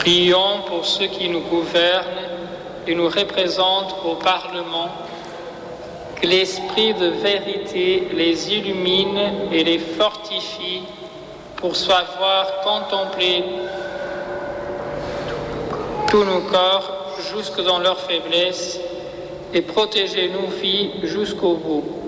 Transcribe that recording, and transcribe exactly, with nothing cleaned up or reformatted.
Prions pour ceux qui nous gouvernent et nous représentent au Parlement, que l'esprit de vérité les illumine et les fortifie pour savoir contempler tous nos corps jusque dans leur faiblesse et protéger nos vies jusqu'au bout.